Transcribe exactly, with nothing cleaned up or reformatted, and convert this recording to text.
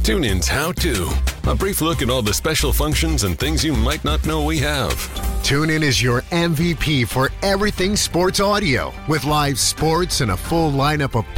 TuneIn's How To. A brief look at all the special functions and things you might not know we have. TuneIn is your M V P for everything sports audio. With live sports and a full lineup of